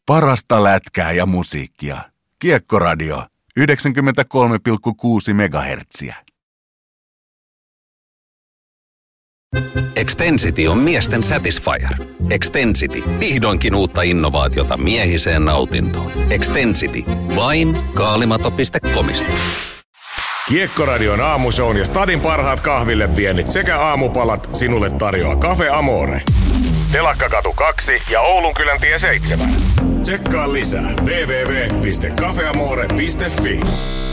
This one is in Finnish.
Parasta lätkää ja musiikkia. Kiekkoradio 93,6 MHz. Extensity on miesten satisfier. Extensity. Vihdoinkin uutta innovaatiota miehiseen nautintoon. Extensity. Vain kaalimato.comista. Kiekkoradion aamushown ja stadin parhaat kahvilleviennit sekä aamupalat sinulle tarjoaa Cafe Amore. Telakkakatu 2 ja Oulunkyläntie 7. Tsekkaa lisää www.cafeamore.fi.